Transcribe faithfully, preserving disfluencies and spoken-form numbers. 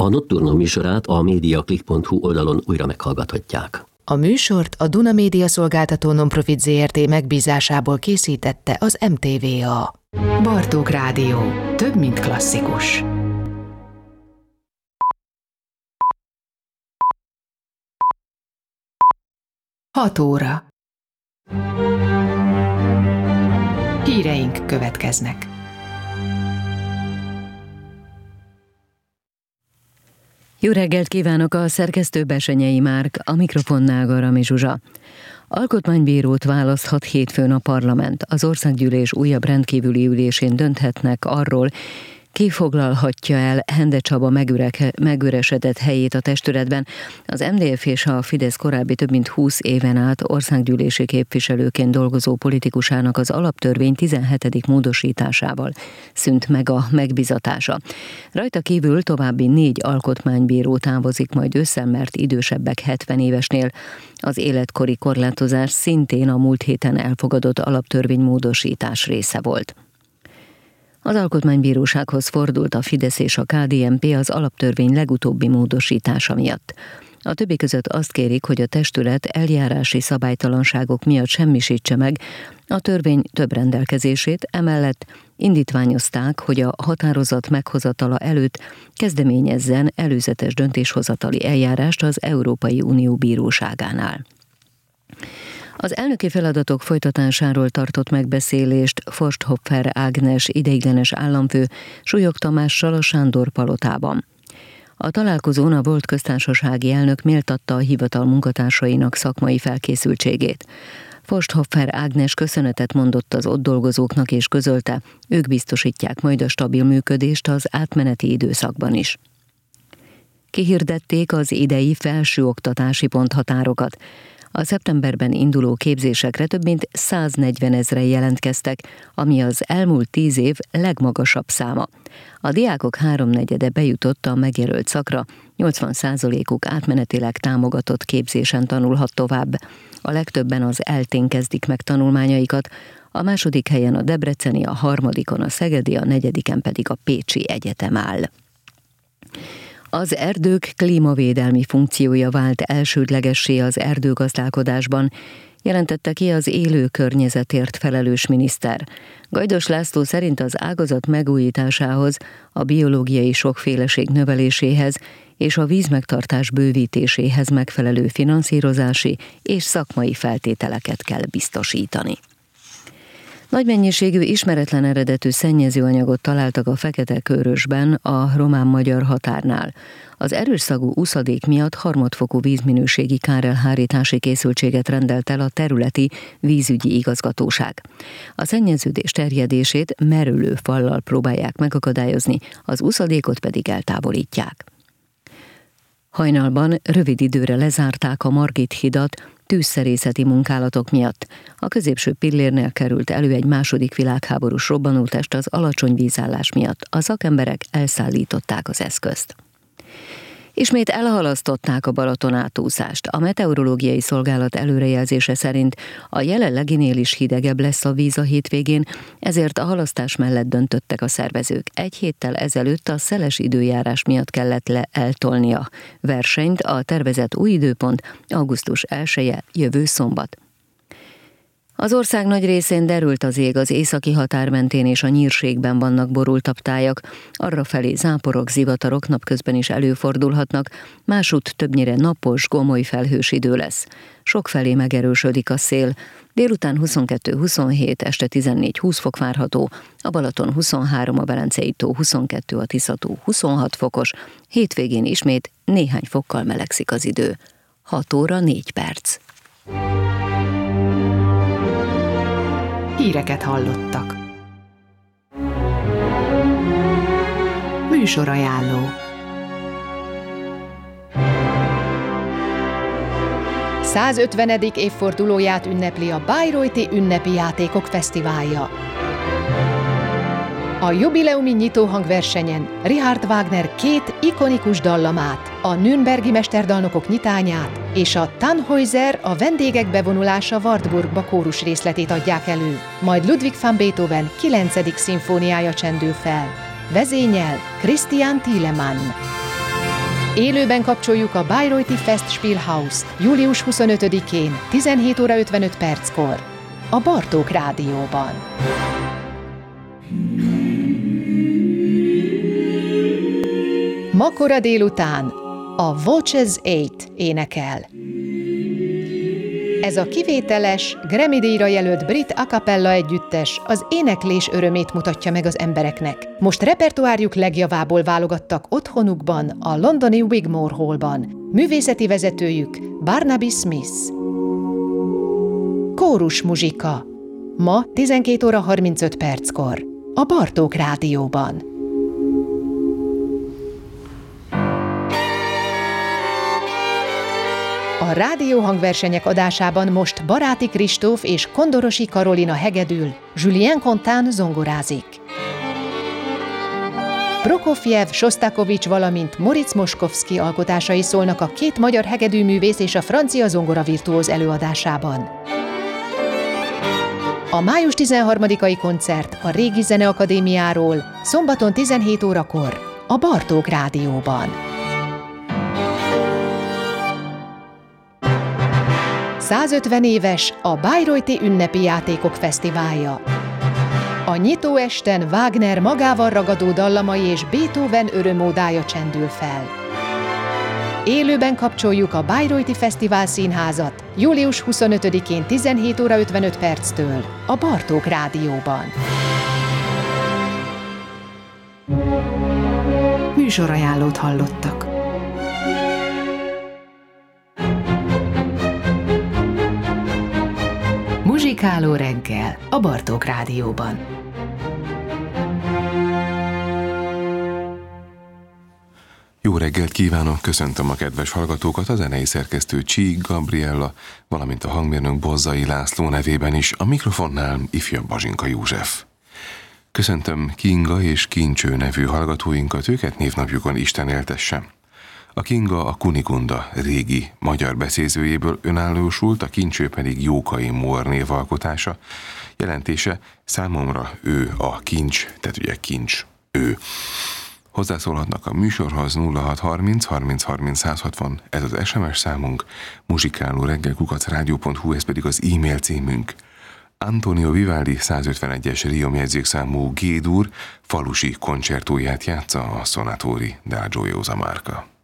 A Nocturno műsorát a mediaclick pont hu oldalon újra meghallgathatják. A műsort a Duna Média Szolgáltató Nonprofit zé er té megbízásából készítette az em té vé á. Bartók Rádió. Több, mint klasszikus. Hat óra. Híreink következnek. Jó reggelt kívánok, a szerkesztő Besenyei Márk, a mikrofonnál Garami Zsuzsa. Alkotmánybírót választhat hétfőn a parlament. Az országgyűlés újabb rendkívüli ülésén dönthetnek arról, ki foglalhatja el Hende Csaba megüresedett helyét a testületben. Az em dé ef és a Fidesz korábbi több mint húsz éven át országgyűlési képviselőként dolgozó politikusának az alaptörvény tizenhetedik módosításával szűnt meg a megbizatása. Rajta kívül további négy alkotmánybíró távozik majd össze, mert idősebbek hetven évesnél. Az életkori korlátozás szintén a múlt héten elfogadott alaptörvénymódosítás része volt. Az Alkotmánybírósághoz fordult a Fidesz és a ká dé en pé az alaptörvény legutóbbi módosítása miatt. A többi között azt kérik, hogy a testület eljárási szabálytalanságok miatt semmisítse meg a törvény több rendelkezését, emellett indítványozták, hogy a határozat meghozatala előtt kezdeményezzen előzetes döntéshozatali eljárást az Európai Unió bíróságánál. Az elnöki feladatok folytatásáról tartott megbeszélést Forsthoffer Ágnes ideiglenes államfő Súlyog Tamással a Sándor palotában. A találkozón a volt köztársasági elnök méltatta a hivatal munkatársainak szakmai felkészültségét. Forsthoffer Ágnes köszönetet mondott az ott dolgozóknak és közölte, ők biztosítják majd a stabil működést az átmeneti időszakban is. Kihirdették az idei felsőoktatási ponthatárokat. A szeptemberben induló képzésekre több mint száznegyven ezren jelentkeztek, ami az elmúlt tíz év legmagasabb száma. A diákok háromnegyede bejutott a megjelölt szakra, nyolcvan százalékuk átmenetileg támogatott képzésen tanulhat tovább. A legtöbben az eltén kezdik meg tanulmányaikat, a második helyen a debreceni, a harmadikon a szegedi, a negyediken pedig a pécsi egyetem áll. Az erdők klímavédelmi funkciója vált elsődlegessé az erdőgazdálkodásban, jelentette ki az élő környezetért felelős miniszter. Gajdos László szerint az ágazat megújításához, a biológiai sokféleség növeléséhez és a vízmegtartás bővítéséhez megfelelő finanszírozási és szakmai feltételeket kell biztosítani. Nagy mennyiségű ismeretlen eredetű szennyezőanyagot találtak a Fekete-Körösben a román-magyar határnál. Az erős szagú uszadék miatt harmadfokú vízminőségi kárelhárítási készültséget rendelt el a területi vízügyi igazgatóság. A szennyeződés terjedését merülő fallal próbálják megakadályozni, az uszadékot pedig eltávolítják. Hajnalban rövid időre lezárták a Margit hidat tűzszerészeti munkálatok miatt. A középső pillérnél került elő egy második világháborús robbanótest az alacsony vízállás miatt. A szakemberek elszállították az eszközt. Ismét elhalasztották a Balaton átúszást. A meteorológiai szolgálat előrejelzése szerint a jelenleginél is hidegebb lesz a víz a hétvégén, ezért a halasztás mellett döntöttek a szervezők. Egy héttel ezelőtt a szeles időjárás miatt kellett le eltolni a versenyt, a tervezett új időpont augusztus elseje, jövő szombat. Az ország nagy részén derült az ég, az északi határ mentén és a Nyírségben vannak borultabb tájak, arrafelé záporok, zivatarok napközben is előfordulhatnak, másútt többnyire napos, gomoly felhős idő lesz. Sokfelé megerősödik a szél, délután huszonkettő-huszonhét, este tizennégy-húsz fok várható, a Balaton huszonhárom, a Velencei tó huszonkettő, a Tisza-tó huszonhat fokos, hétvégén ismét néhány fokkal melegszik az idő. hat óra négy perc. Híreket hallottak. Műsorajánló. százötvenedik évfordulóját ünnepli a Bayreuther Ünnepi Játékok Fesztiválja. A jubileumi nyitóhangversenyen Richard Wagner két ikonikus dallamát, a Nürnbergi mesterdalnokok nyitányát és a Tannhäuser, a vendégek bevonulása Wartburgba kórus részletét adják elő, majd Ludwig van Beethoven kilencedik szimfóniája csendül fel. Vezényel Christian Thielemann. Élőben kapcsoljuk a Bayreuther Festspielhaus július huszonötödikén tizenhét óra ötvenöt perckor a Bartók Rádióban. Ma kora délután a Voces nyolc énekel. Ez a kivételes, Grammy-díjra jelölt brit a cappella együttes az éneklés örömét mutatja meg az embereknek. Most repertoárjuk legjavából válogattak otthonukban, a londoni Wigmore Hallban. Művészeti vezetőjük Barnaby Smith. Kórus muzsika. Ma tizenkét óra harmincöt perckor a Bartók Rádióban. A rádióhangversenyek adásában most Baráti Kristóf és Kondorosi Karolina hegedül, Julien Contin zongorázik. Prokofjev, Sostakovics, valamint Moritz Moszkovszky alkotásai szólnak a két magyar hegedűművész és a francia zongoravirtuóz előadásában. A május tizenharmadikai koncert a Régi Zeneakadémiáról szombaton tizenhét órakor a Bartók Rádióban. százötven éves a Bayreuther Ünnepi Játékok Fesztiválja. A nyitóesten Wagner magával ragadó dallamai és Beethoven örömódája csendül fel. Élőben kapcsoljuk a Bayreuther Fesztivál Színházat július huszonötödikén tizenhét óra ötvenöt perctől a Bartók Rádióban. Műsorajánlót hallottak. Muzsikáló reggel a Bartók Rádióban. Jó reggelt kívánok, köszöntöm a kedves hallgatókat, a zenei szerkesztő Csík Gabriella, valamint a hangmérnök Bozzai László nevében is, a mikrofonnál ifjabb Bazsinka József. Köszöntöm Kinga és Kincső nevű hallgatóinkat, őket névnapjukon Isten éltesse. A Kinga a Kunigunda régi magyar beszézőjéből önállósult, a Kincső pedig Jókai Mór névalkotása. Jelentése számomra ő a kincs, tehát ugye kincs, ő. Hozzászólhatnak a műsorhoz nulla hat harminc harminc harminc száz hatvan, ez az es em es számunk, muzsikáló reggel kukac rádió pont hu, ez pedig az e-mail címünk. Antonio Vivaldi százötvenegyes riomjegyzékszámú G-dur falusi koncertóját játsza a Sonatori da Gioiosa Marca.